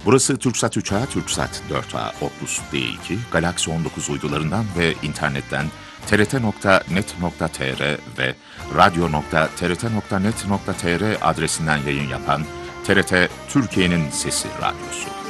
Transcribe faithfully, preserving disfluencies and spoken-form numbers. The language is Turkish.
Burası Türksat üç A, Türksat dört A, Optus D iki, Galaxy on dokuz uydularından ve internetten t r t nokta net nokta t r ve radyo nokta t r t nokta net nokta t r adresinden yayın yapan T R T Türkiye'nin Sesi Radyosu.